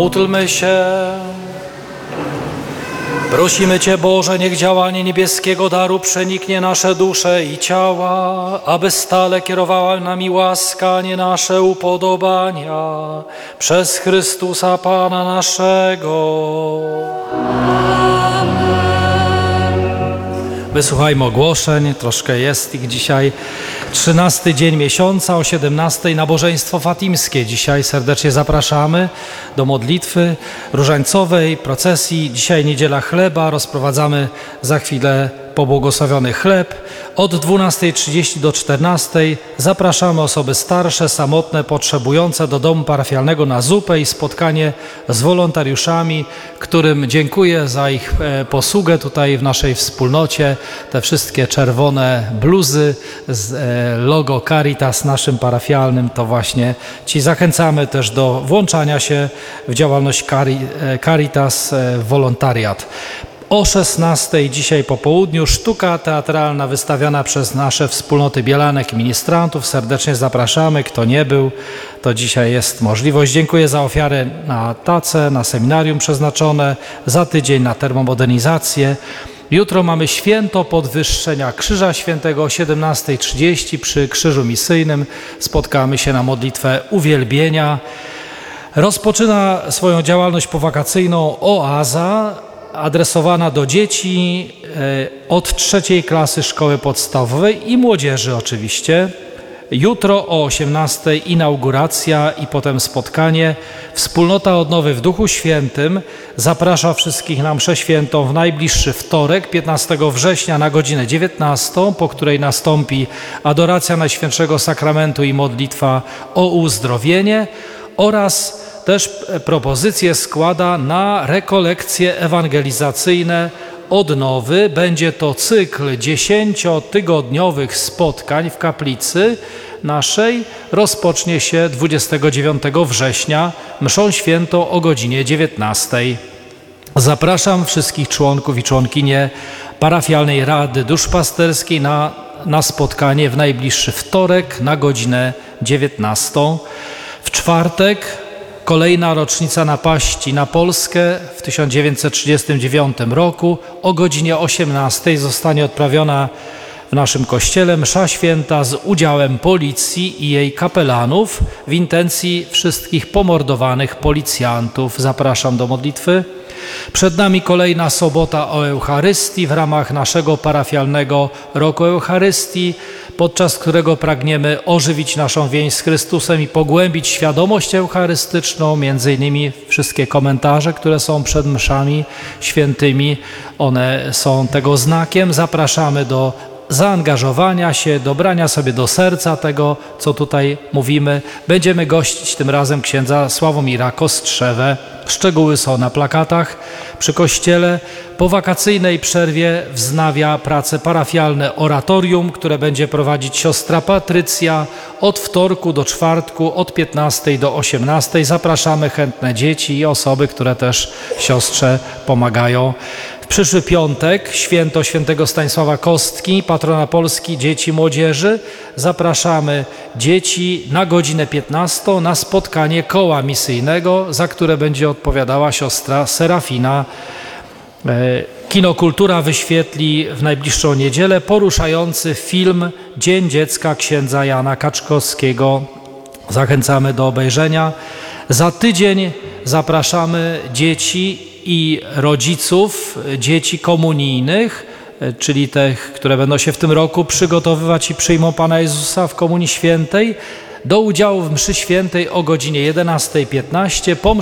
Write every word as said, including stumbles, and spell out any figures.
Módlmy się. Prosimy Cię, Boże, niech działanie niebieskiego daru przeniknie nasze dusze i ciała, aby stale kierowała nami łaska, a nie nasze upodobania. Przez Chrystusa Pana naszego. Wysłuchajmy ogłoszeń, troszkę jest ich dzisiaj. Trzynasty dzień miesiąca o siedemnastej nabożeństwo fatimskie. Dzisiaj serdecznie zapraszamy do modlitwy różańcowej, procesji. Dzisiaj niedziela chleba, rozprowadzamy za chwilę pobłogosławiony chleb. Od dwunastej trzydzieści do czternastej zapraszamy osoby starsze, samotne, potrzebujące do domu parafialnego na zupę i spotkanie z wolontariuszami, którym dziękuję za ich posługę tutaj w naszej wspólnocie. Te wszystkie czerwone bluzy z logo Caritas naszym parafialnym to właśnie ci. Zachęcamy też do włączania się w działalność Caritas, wolontariat. O szesnastej dzisiaj po południu sztuka teatralna wystawiana przez nasze wspólnoty bielanek i ministrantów. Serdecznie zapraszamy. Kto nie był, to dzisiaj jest możliwość. Dziękuję za ofiary na tace, na seminarium przeznaczone, za tydzień na termomodernizację. Jutro mamy święto podwyższenia Krzyża Świętego o siedemnastej trzydzieści przy Krzyżu Misyjnym. Spotkamy się na modlitwę uwielbienia. Rozpoczyna swoją działalność powakacyjną Oaza, adresowana do dzieci od trzeciej klasy szkoły podstawowej i młodzieży oczywiście. Jutro o osiemnastej inauguracja i potem spotkanie. Wspólnota Odnowy w Duchu Świętym zaprasza wszystkich na mszę świętą w najbliższy wtorek, piętnastego września na godzinę dziewiętnastą, po której nastąpi adoracja Najświętszego Sakramentu i modlitwa o uzdrowienie oraz też propozycje składa na rekolekcje ewangelizacyjne Odnowy. Będzie to cykl dziesięciotygodniowych spotkań w kaplicy naszej. Rozpocznie się dwudziestego dziewiątego września mszą świętą o godzinie dziewiętnastej. Zapraszam wszystkich członków i członkinie parafialnej Rady Duszpasterskiej na, na spotkanie w najbliższy wtorek na godzinę dziewiętnastą. W czwartek kolejna rocznica napaści na Polskę w tysiąc dziewięćset trzydziestym dziewiątym roku. O godzinie osiemnastej zostanie odprawiona w naszym kościele msza święta z udziałem policji i jej kapelanów w intencji wszystkich pomordowanych policjantów. Zapraszam do modlitwy. Przed nami kolejna sobota o Eucharystii w ramach naszego parafialnego roku Eucharystii, podczas którego pragniemy ożywić naszą więź z Chrystusem i pogłębić świadomość eucharystyczną, między innymi wszystkie komentarze, które są przed mszami świętymi, one są tego znakiem. Zapraszamy do zaangażowania się, dobrania sobie do serca tego, co tutaj mówimy. Będziemy gościć tym razem księdza Sławomira Kostrzewę. Szczegóły są na plakatach przy kościele. Po wakacyjnej przerwie wznawia prace parafialne oratorium, które będzie prowadzić siostra Patrycja od wtorku do czwartku, od piętnastej do osiemnastej. Zapraszamy chętne dzieci i osoby, które też siostrze pomagają. W przyszły piątek święto świętego Stanisława Kostki, patrona Polski, dzieci i młodzieży. Zapraszamy dzieci na godzinę piętnastą na spotkanie koła misyjnego, za które będzie odpowiadała siostra Serafina. Kinokultura wyświetli w najbliższą niedzielę poruszający film Dzień Dziecka księdza Jana Kaczkowskiego. Zachęcamy do obejrzenia. Za tydzień zapraszamy dzieci i rodziców dzieci komunijnych, czyli tych, które będą się w tym roku przygotowywać i przyjmą Pana Jezusa w Komunii Świętej, do udziału w mszy świętej o godzinie jedenastej piętnaście. Po